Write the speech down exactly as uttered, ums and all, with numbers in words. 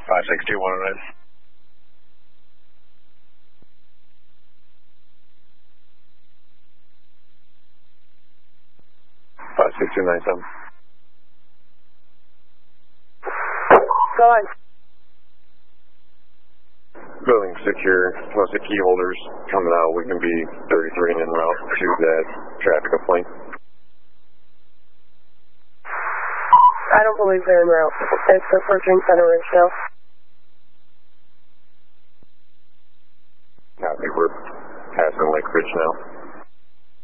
five six two one oh nine. five six two nine seven. Go on. Building secure. Once the key holders coming out, we can be thirty-three and en route to that traffic complaint. I don't believe they're en route. It's approaching Center Ridge now. I think we're passing Lake Ridge now.